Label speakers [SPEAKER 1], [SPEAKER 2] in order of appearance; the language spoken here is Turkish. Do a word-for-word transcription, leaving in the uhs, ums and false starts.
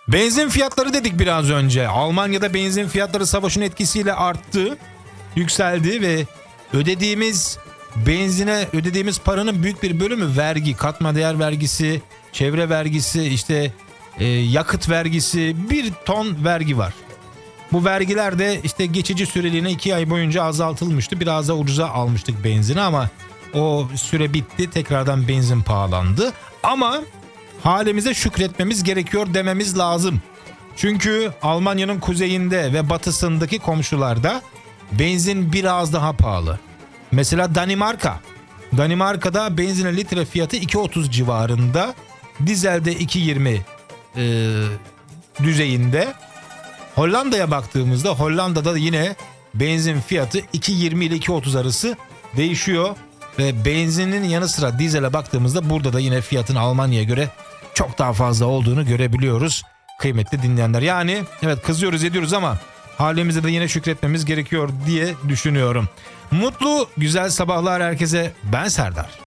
[SPEAKER 1] Benzin fiyatları dedik biraz önce. Almanya'da benzin fiyatları savaşın etkisiyle arttı, yükseldi ve ödediğimiz benzine ödediğimiz paranın büyük bir bölümü vergi, katma değer vergisi, çevre vergisi, işte e, yakıt vergisi, bir ton vergi var. Bu vergiler de işte geçici süreliğine iki ay boyunca azaltılmıştı. Biraz da ucuza almıştık benzini ama o süre bitti. Tekrardan benzin pahalandı. Ama halimize şükretmemiz gerekiyor dememiz lazım. Çünkü Almanya'nın kuzeyinde ve batısındaki komşularda benzin biraz daha pahalı. Mesela Danimarka. Danimarka'da benzinin litre fiyatı iki otuz civarında. Dizelde iki yirmi e, düzeyinde. Hollanda'ya baktığımızda Hollanda'da yine benzin fiyatı iki yirmi ile iki otuz arası değişiyor. Ve benzinin yanı sıra dizele baktığımızda burada da yine fiyatın Almanya'ya göre çok daha fazla olduğunu görebiliyoruz kıymetli dinleyenler. Yani evet, kızıyoruz ediyoruz ama halimize de yine şükretmemiz gerekiyor diye düşünüyorum. Mutlu güzel sabahlar herkese. Ben Serdar.